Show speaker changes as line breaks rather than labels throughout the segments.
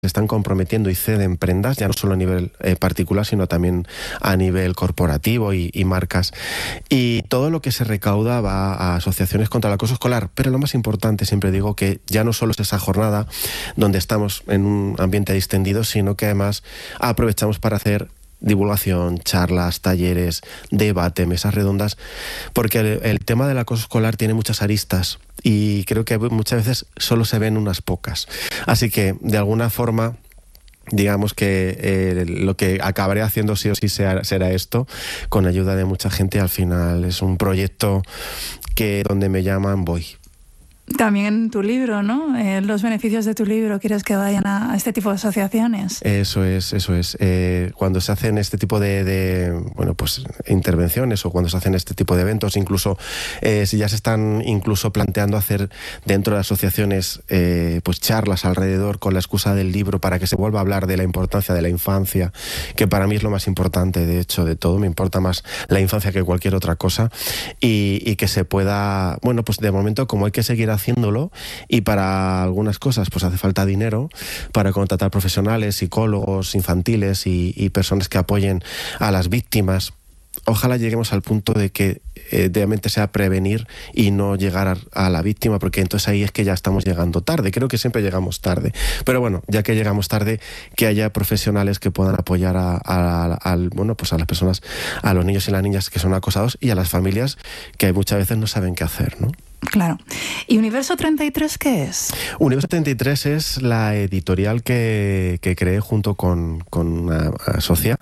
se están comprometiendo y ceden prendas, ya no solo a nivel particular, sino también a nivel corporativo y marcas. Y todo lo que se recauda va a asociaciones contra el acoso escolar. Pero lo más importante, siempre digo, que ya no solo es esa jornada donde estamos en un ambiente distendido, sino que además aprovechamos para hacer divulgación, charlas, talleres, debate, mesas redondas, porque el tema del acoso escolar tiene muchas aristas y creo que muchas veces solo se ven unas pocas. Así que, de alguna forma, digamos que lo que acabaré haciendo sí o sí será esto, con ayuda de mucha gente. Al final es un proyecto que donde me llaman voy.
También tu libro, ¿no? Los beneficios de tu libro, ¿quieres que vayan a este tipo de asociaciones?
Eso es. Cuando se hacen este tipo de intervenciones, o cuando se hacen este tipo de eventos, incluso si ya se están incluso planteando hacer dentro de asociaciones charlas alrededor con la excusa del libro, para que se vuelva a hablar de la importancia de la infancia, que para mí es lo más importante, de hecho, de todo. Me importa más la infancia que cualquier otra cosa, y que se pueda, de momento, como hay que seguir haciéndolo, y para algunas cosas pues hace falta dinero para contratar profesionales, psicólogos infantiles y personas que apoyen a las víctimas. Ojalá lleguemos al punto de que realmente sea prevenir y no llegar a la víctima, porque entonces ahí es que ya estamos llegando tarde. Creo que siempre llegamos tarde, pero bueno, ya que llegamos tarde, que haya profesionales que puedan apoyar a las personas, a los niños y las niñas que son acosados, y a las familias que muchas veces no saben qué hacer, ¿no?
Claro. ¿Y Universo 33 qué es?
Universo 33 es la editorial que creé junto con una socia,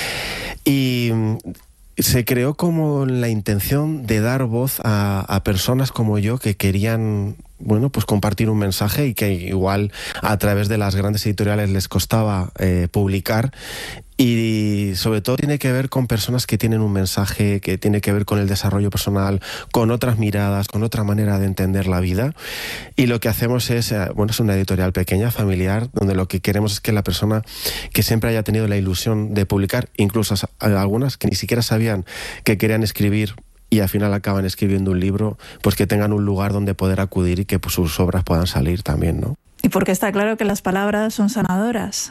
y se creó como la intención de dar voz a personas como yo que querían compartir un mensaje, y que igual a través de las grandes editoriales les costaba publicar. Y sobre todo tiene que ver con personas que tienen un mensaje, que tiene que ver con el desarrollo personal, con otras miradas, con otra manera de entender la vida. Y lo que hacemos es una editorial pequeña, familiar, donde lo que queremos es que la persona que siempre haya tenido la ilusión de publicar, incluso algunas que ni siquiera sabían que querían escribir y al final acaban escribiendo un libro, pues que tengan un lugar donde poder acudir y que sus obras puedan salir también, ¿no?
Y porque está claro que las palabras son sanadoras.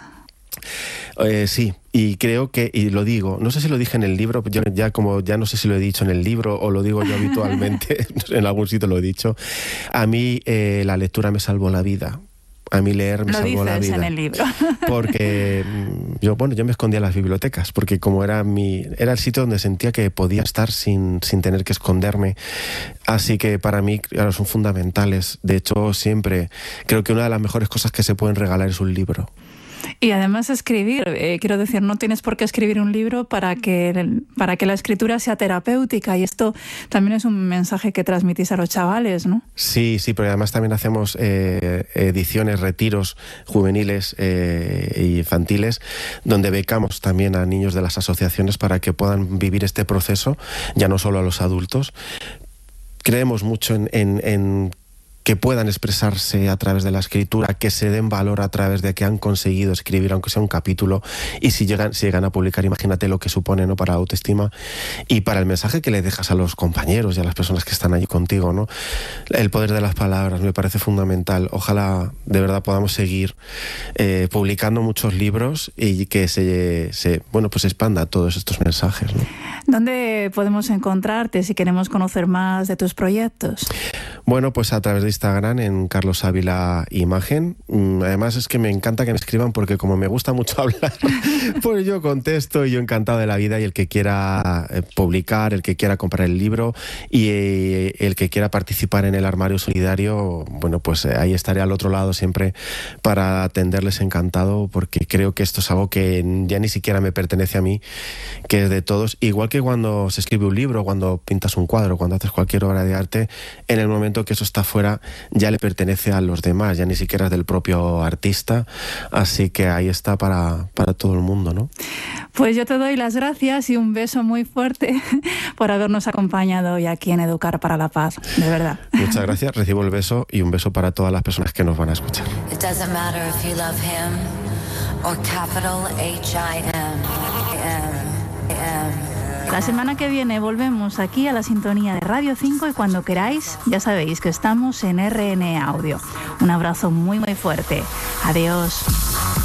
Sí, y creo que, y lo digo, no sé si lo dije en el libro, yo ya no sé si lo he dicho en el libro o lo digo yo habitualmente, en algún sitio lo he dicho. A mí la lectura me salvó la vida. A mí leer me salvó la vida. Lo dices
en el libro.
Porque yo me escondía en las bibliotecas, porque como era el sitio donde sentía que podía estar sin tener que esconderme. Así que para mí, claro, son fundamentales. De hecho, siempre creo que una de las mejores cosas que se pueden regalar es un libro.
Y además escribir, quiero decir, no tienes por qué escribir un libro para que la escritura sea terapéutica, y esto también es un mensaje que transmitís a los chavales, ¿no?
Sí, pero además también hacemos ediciones, retiros juveniles e infantiles, donde becamos también a niños de las asociaciones para que puedan vivir este proceso, ya no solo a los adultos. Creemos mucho en que puedan expresarse a través de la escritura, que se den valor a través de que han conseguido escribir, aunque sea un capítulo, y si llegan a publicar, imagínate lo que supone, ¿no?, para la autoestima y para el mensaje que le dejas a los compañeros y a las personas que están allí contigo, ¿no? El poder de las palabras me parece fundamental. Ojalá de verdad podamos seguir publicando muchos libros y que se expanda todos estos mensajes, ¿no?
¿Dónde podemos encontrarte si queremos conocer más de tus proyectos?
Bueno, pues a través de Instagram, en Carlos Ávila Imagen. Además es que me encanta que me escriban, porque como me gusta mucho hablar, pues yo contesto, y yo encantado de la vida. Y el que quiera publicar, el que quiera comprar el libro y el que quiera participar en el Armario Solidario, pues ahí estaré al otro lado siempre para atenderles, encantado, porque creo que esto es algo que ya ni siquiera me pertenece a mí, que es de todos. Igual que cuando se escribe un libro, cuando pintas un cuadro, cuando haces cualquier obra de arte, en el momento que eso está fuera ya le pertenece a los demás, ya ni siquiera es del propio artista. Así que ahí está para todo el mundo, ¿no?
Pues yo te doy las gracias y un beso muy fuerte por habernos acompañado hoy aquí en Educar para la Paz, de verdad.
Muchas gracias, recibo el beso, y un beso para todas las personas que nos van a escuchar.
It doesn't matter if you love him or capital H-I-M.
La semana que viene volvemos aquí a la sintonía de Radio 5, y cuando queráis ya sabéis que estamos en RN Audio. Un abrazo muy muy fuerte. Adiós.